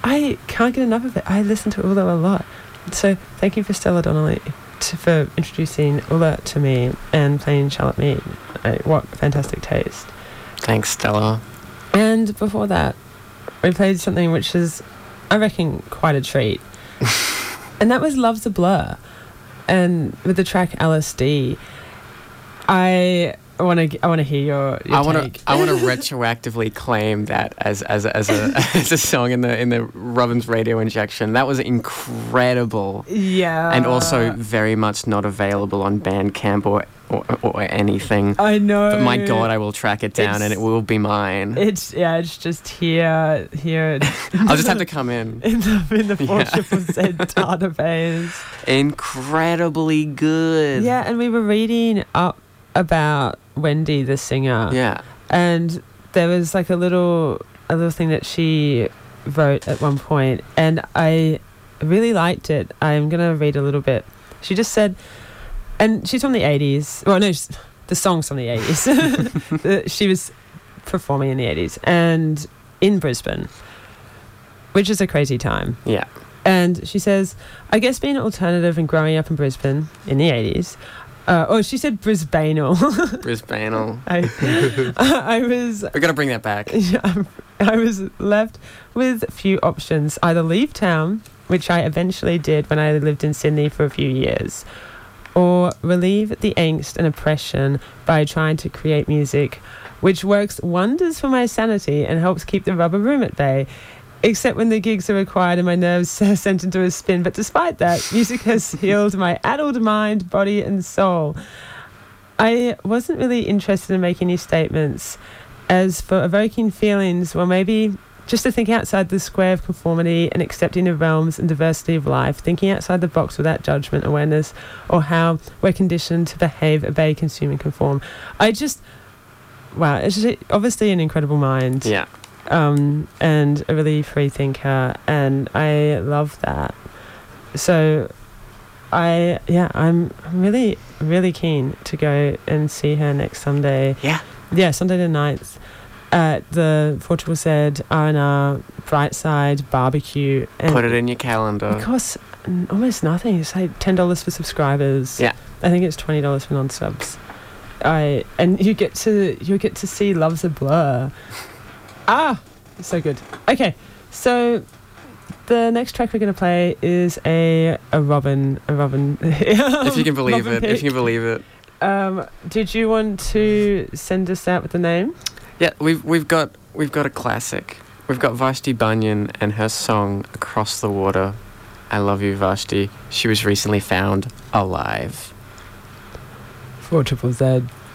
I can't get enough of it. I listen to Ula a lot. So thank you for Stella Donnelly for introducing Ula to me and playing Charlotte Mead. What fantastic taste. Thanks, Stella. And before that, we played something which is, I reckon, quite a treat. And that was Love's a Blur. And with the track LSD, I want to hear your take. I want to retroactively claim that as a song in the Robin's Radio Injection. That was incredible. Yeah. And also very much not available on Bandcamp or anything. I know. But my God, I will track it down and it will be mine. It's just here. I'll just have to come in the 4ZZZ database. Incredibly good. Yeah, and we were reading up about Wendy, the singer. Yeah. And there was like a little thing that she wrote at one point, and I really liked it. I'm going to read a little bit. She just said, and she's from the 80s. Well, no, the song's from the 80s. She was performing in the 80s and in Brisbane, which is a crazy time. Yeah. And she says, I guess being alternative and growing up in Brisbane in the 80s, she said Brisbaneal. Brisbaneal. I was... We're going to bring that back. I was left with few options. Either leave town, which I eventually did when I lived in Sydney for a few years, or relieve the angst and oppression by trying to create music, which works wonders for my sanity and helps keep the rubber room at bay. Except when the gigs are required and my nerves are sent into a spin. But despite that, music has healed my addled mind, body and soul. I wasn't really interested in making any statements. As for evoking feelings, well, maybe just to think outside the square of conformity and accepting the realms and diversity of life, thinking outside the box without judgment, awareness, or how we're conditioned to behave, obey, consume and conform. Wow, it's just obviously an incredible mind. Yeah. And a really free thinker, and I love that. So I'm really, really keen to go and see her next Sunday. Yeah, Sunday the 9th at the 4ZZZ R&R Brightside Barbecue. And put it in your calendar. It costs almost nothing. It's like $10 for subscribers. Yeah. I think it's $20 for non-subs. And you get to see Love's a Blur. So good. Okay, so the next track we're going to play is a Robin. If you can believe it. If you can believe it. Did you want to send us out with the name? Yeah, we've got a classic. We've got Vashti Bunyan and her song Across the Water. I love you, Vashti. She was recently found alive. 4ZZZ.